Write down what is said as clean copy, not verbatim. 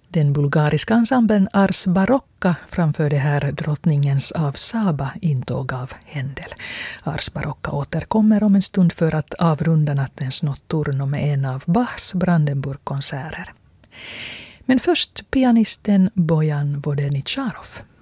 Den bulgariska ensemblen Ars Barocca framförde här drottningens av Saba intåg av Händel. Ars Barocca återkommer om en stund för att avrunda nattens notturno med en av Bachs Brandenburg-konserter. Men först pianisten Bojan Vodeničarov.